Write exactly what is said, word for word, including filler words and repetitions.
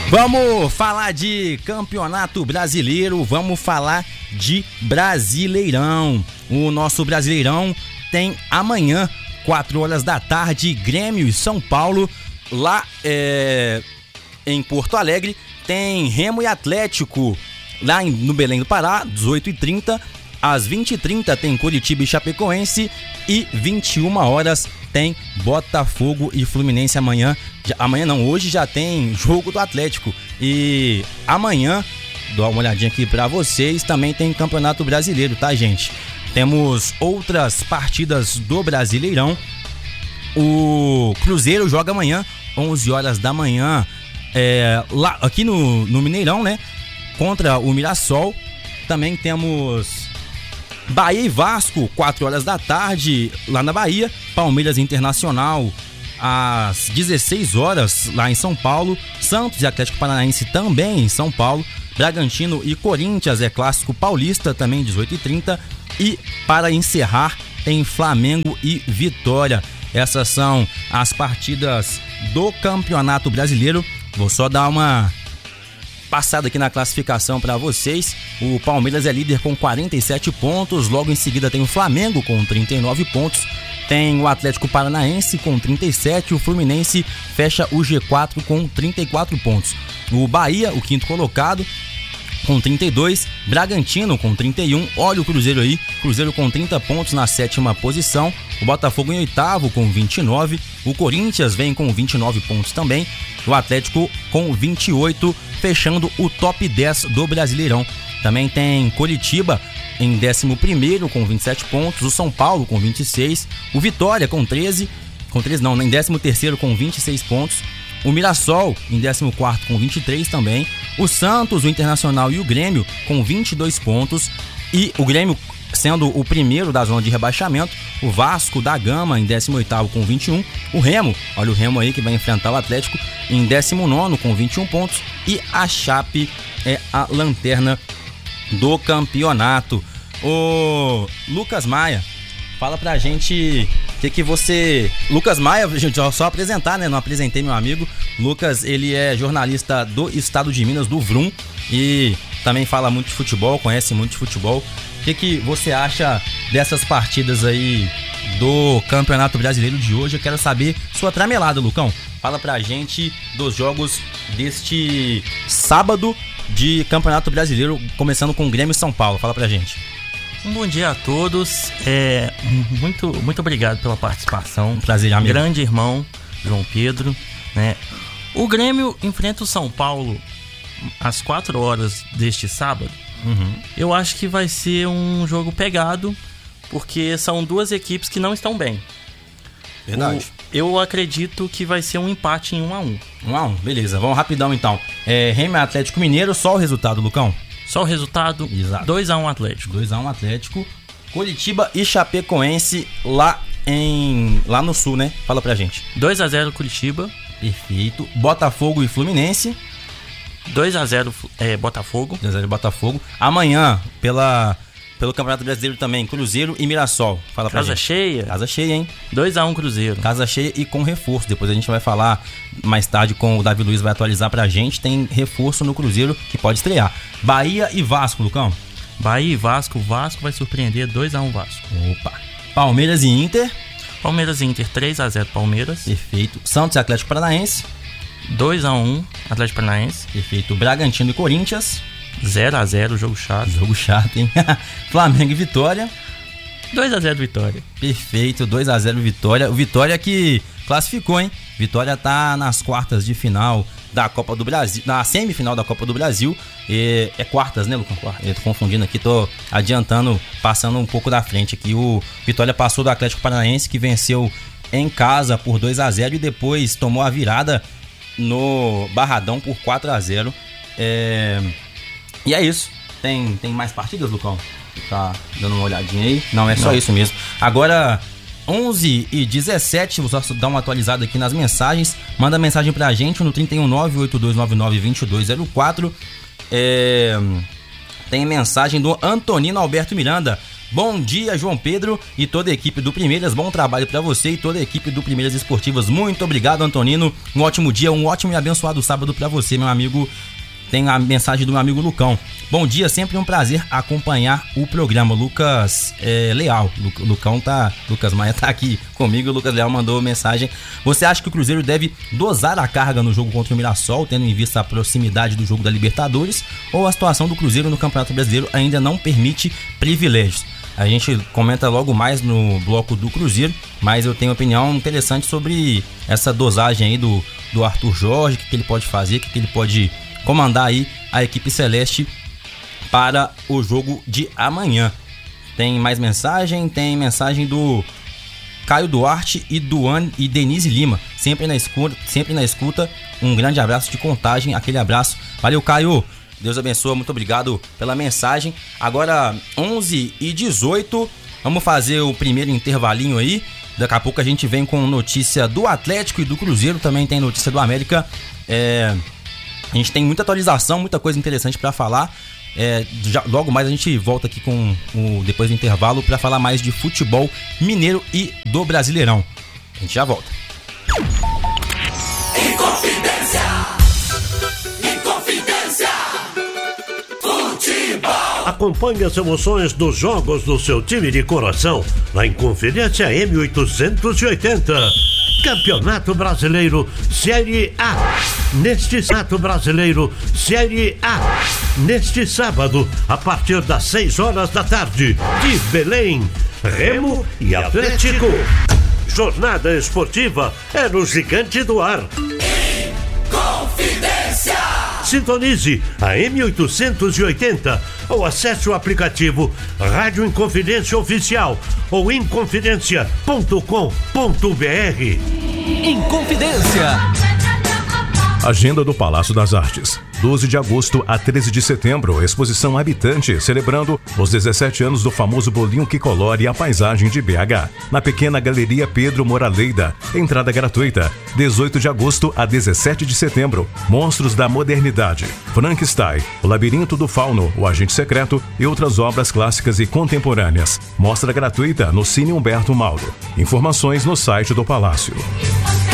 Vamos falar de Campeonato Brasileiro, vamos falar de Brasileirão. O nosso Brasileirão tem amanhã, quatro horas da tarde, Grêmio e São Paulo. Lá é, em Porto Alegre tem Remo e Atlético. Lá em, no Belém do Pará, dezoito e trinta. Às vinte e trinta tem Curitiba e Chapecoense. E vinte e uma horas tem Botafogo e Fluminense amanhã. Amanhã não, hoje já tem jogo do Atlético. E amanhã, dou uma olhadinha aqui pra vocês, também tem Campeonato Brasileiro, tá, gente? Temos outras partidas do Brasileirão. O Cruzeiro joga amanhã, onze horas da manhã, é, lá, aqui no, no Mineirão, né? Contra o Mirassol. Também temos Bahia e Vasco, quatro horas da tarde, lá na Bahia. Palmeiras Internacional, às dezesseis horas, lá em São Paulo. Santos e Atlético Paranaense também em São Paulo. Bragantino e Corinthians é clássico paulista, também dezoito e trinta. E para encerrar, tem Flamengo e Vitória. Essas são as partidas do Campeonato Brasileiro. Vou só dar uma passada aqui na classificação para vocês. O Palmeiras é líder com quarenta e sete pontos. Logo em seguida tem o Flamengo com trinta e nove pontos. Tem o Atlético Paranaense com trinta e sete. O Fluminense fecha o G quatro com trinta e quatro pontos. O Bahia, o quinto colocado, com trinta e dois. Bragantino com trinta e um. Olha o Cruzeiro aí. Cruzeiro com trinta pontos na sétima posição. O Botafogo em oitavo com vinte e nove. O Corinthians vem com vinte e nove pontos também. O Atlético com vinte e oito, fechando o top dez do Brasileirão. Também tem Curitiba em décimo primeiro com vinte e sete pontos. O São Paulo com vinte e seis. O Vitória com treze. Com treze não, em décimo terceiro com vinte e seis pontos. O Mirassol em décimo quarto com vinte e três também. O Santos, o Internacional e o Grêmio com vinte e dois pontos. E o Grêmio sendo o primeiro da zona de rebaixamento. O Vasco da Gama em décimo oitavo com vinte e um. O Remo, olha o Remo aí que vai enfrentar o Atlético, em décimo nono com vinte e um pontos. E a Chape é a lanterna do campeonato. O Lucas Maia, fala pra gente o que, que você... Lucas Maia, gente, só apresentar, né? Não apresentei meu amigo. Lucas, ele é jornalista do estado de Minas, do Vroom, e também fala muito de futebol, conhece muito de futebol. O que, que você acha dessas partidas aí do Campeonato Brasileiro de hoje? Eu quero saber sua tramelada, Lucão. Fala pra gente dos jogos deste sábado de Campeonato Brasileiro, começando com o Grêmio e São Paulo. Fala pra gente. Um bom dia a todos. É, muito, muito obrigado pela participação. Prazer, amigo. Grande irmão, João Pedro, né? O Grêmio enfrenta o São Paulo às quatro horas deste sábado. Uhum. Eu acho que vai ser um jogo pegado, porque são duas equipes que não estão bem. Verdade. O, eu acredito que vai ser um empate em um a um. um a um, beleza. Vamos rapidão então. É, Remo e Atlético Mineiro, só o resultado, Lucão? Só o resultado, dois a um Atlético. dois a um Atlético. Curitiba e Chapecoense lá, em, lá no sul, né? Fala pra gente. dois a zero Curitiba. Perfeito. Botafogo e Fluminense. dois a zero é, Botafogo. dois a zero Botafogo. Amanhã, pela, pelo Campeonato Brasileiro também, Cruzeiro e Mirassol. Fala pra Casa gente. cheia. Casa cheia, hein? dois a um Cruzeiro. Casa cheia e com reforço. Depois a gente vai falar mais tarde com o Davi Luiz, vai atualizar pra gente. Tem reforço no Cruzeiro que pode estrear. Bahia e Vasco, Lucão. Bahia e Vasco. Vasco vai surpreender, dois a um Vasco. Opa. Palmeiras e Inter. Palmeiras e Inter, três a zero Palmeiras. Perfeito. Santos e Atlético Paranaense. dois a um Atlético Paranaense. Perfeito. Bragantino e Corinthians. zero a zero, jogo chato. Jogo chato, hein? Flamengo e Vitória. dois a zero Vitória. Perfeito, dois a zero Vitória. O Vitória que classificou, hein? Vitória tá nas quartas de final da Copa do Brasil, na semifinal da Copa do Brasil. E é quartas, né, Lucão? Eu tô confundindo aqui, tô adiantando, passando um pouco da frente aqui. O Vitória passou do Atlético Paranaense, que venceu em casa por dois a zero e depois tomou a virada no Barradão por quatro a zero. É... E é isso. Tem, tem mais partidas, Lucão? Tá dando uma olhadinha aí? Não, é só Não. isso mesmo. Agora, onze e dezessete, vou só dar uma atualizada aqui nas mensagens. Manda mensagem pra gente no trinta e um, nove oito dois nove nove, dois dois zero quatro. É... Tem mensagem do Antonino Alberto Miranda. Bom dia, João Pedro e toda a equipe do Primeiras. Bom trabalho para você e toda a equipe do Primeiras Esportivas. Muito obrigado, Antonino. Um ótimo dia, um ótimo e abençoado sábado para você, meu amigo. Tem a mensagem do meu amigo Lucão. Bom dia, sempre um prazer acompanhar o programa. Lucas é, Leal. Lu, Lucão tá. Lucas Maia tá aqui comigo. O Lucas Leal mandou mensagem. Você acha que o Cruzeiro deve dosar a carga no jogo contra o Mirassol, tendo em vista a proximidade do jogo da Libertadores? Ou a situação do Cruzeiro no Campeonato Brasileiro ainda não permite privilégios? A gente comenta logo mais no bloco do Cruzeiro, mas eu tenho uma opinião interessante sobre essa dosagem aí do, do Arthur Jorge, o que, que ele pode fazer, o que, que ele pode comandar aí a equipe celeste para o jogo de amanhã. Tem mais mensagem, tem mensagem do Caio Duarte e Duane e Denise Lima, sempre na escuta, sempre na escuta. Um grande abraço de Contagem, aquele abraço. Valeu, Caio. Deus abençoe, muito obrigado pela mensagem. Agora onze e dezoito, vamos fazer o primeiro intervalinho aí. Daqui a pouco a gente vem com notícia do Atlético e do Cruzeiro, também tem notícia do América. É, a gente tem muita atualização, muita coisa interessante para falar. É, já, logo mais a gente volta aqui com o, depois do intervalo para falar mais de futebol mineiro e do Brasileirão. A gente já volta. Inconfidência! Inconfidência! Futebol! Acompanhe as emoções dos jogos do seu time de coração na Inconfidência M oitocentos e oitenta. Campeonato Brasileiro Série A. Neste Campeonato Brasileiro Série A. Neste sábado, a partir das seis horas da tarde, de Belém, Remo e Atlético. Jornada esportiva é no Gigante do Ar. Inconfidência! Sintonize a M oitocentos e oitenta ou acesse o aplicativo Rádio Inconfidência Oficial ou inconfidência ponto com ponto br. Inconfidência. Agenda do Palácio das Artes. doze de agosto a treze de setembro, exposição Habitante, celebrando os dezessete anos do famoso bolinho que colore a paisagem de B H. Na pequena Galeria Pedro Moraleida, entrada gratuita. dezoito de agosto a dezessete de setembro, Monstros da Modernidade, Frankenstein, O Labirinto do Fauno, O Agente Secreto e outras obras clássicas e contemporâneas. Mostra gratuita no Cine Humberto Mauro. Informações no site do Palácio.